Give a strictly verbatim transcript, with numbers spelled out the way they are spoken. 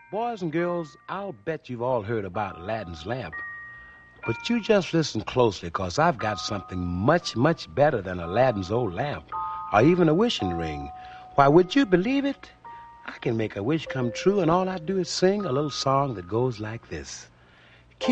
Boys and girls, I'll bet you've all heard about Aladdin's lamp. But you just listen closely, because I've got something much, much better than Aladdin's old lamp, or even a wishing ring. Why, would you believe it? I can make a wish come true, and all I do is sing a little song that goes like this.